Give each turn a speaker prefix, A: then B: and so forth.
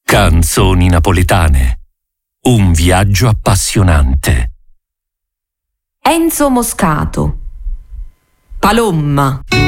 A: Canzoni napoletane. Un viaggio appassionante.
B: Enzo Moscato. Palomma.